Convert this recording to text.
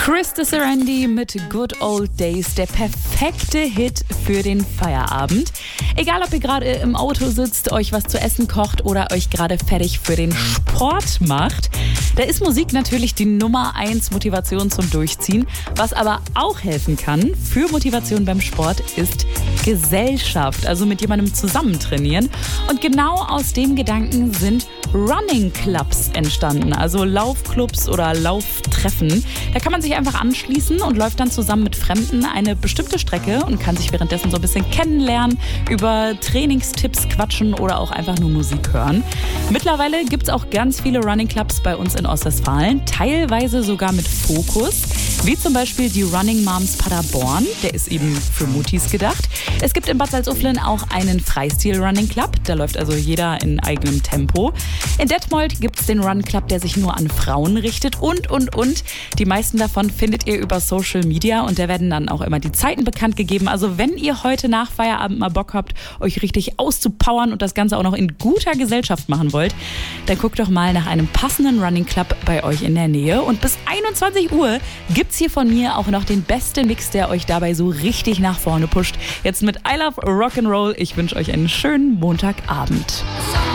Krista Serendi mit Good Old Days, der perfekte Hit für den Feierabend. Egal, ob ihr gerade im Auto sitzt, euch was zu essen kocht oder euch gerade fertig für den Sport macht, da ist Musik natürlich die Nummer 1 Motivation zum Durchziehen. Was aber auch helfen kann für Motivation beim Sport ist Gesellschaft, also mit jemandem zusammen trainieren. Und genau aus dem Gedanken sind Running Clubs entstanden, also Laufclubs oder Lauftreffen. Da kann man sich einfach anschließen und läuft dann zusammen mit Fremden eine bestimmte Strecke und kann sich währenddessen so ein bisschen kennenlernen, über Trainingstipps quatschen oder auch einfach nur Musik hören. Mittlerweile gibt es auch ganz viele Running Clubs bei uns in Ostwestfalen, teilweise sogar mit Fokus, wie zum Beispiel die Running Moms Paderborn, der ist eben für Mutis gedacht. Es gibt in Bad Salzuflen auch einen Freistil-Running Club, da läuft also jeder in eigenem Tempo. In Detmold gibt es den Run Club, der sich nur an Frauen richtet und. Die meisten davon findet ihr über Social Media und da werden dann auch immer die Zeiten bekannt gegeben. Also wenn ihr heute nach Feierabend mal Bock habt, euch richtig auszupowern und das Ganze auch noch in guter Gesellschaft machen wollt, dann guckt doch mal nach einem passenden Running Club bei euch in der Nähe. Und bis 21 Uhr gibt's hier von mir auch noch den besten Mix, der euch dabei so richtig nach vorne pusht. Jetzt mit I Love Rock'n'Roll. Ich wünsche euch einen schönen Montagabend.